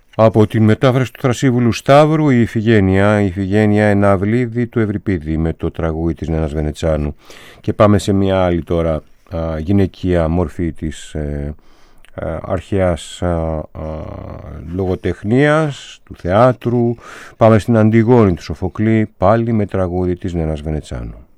Από την μετάφραση του Θρασίβουλου Σταύρου, η Ιφηγένεια Εναυλίδη του Ευρυπίδη με το τραγούδι της Νένας Βενετσάνου. Και πάμε σε μια άλλη τώρα γυναικεία μορφή της αρχαίας λογοτεχνίας, του θεάτρου. Πάμε στην Αντιγόνη του Σοφοκλή, πάλι με τραγούδι της Νένας Βενετσάνου.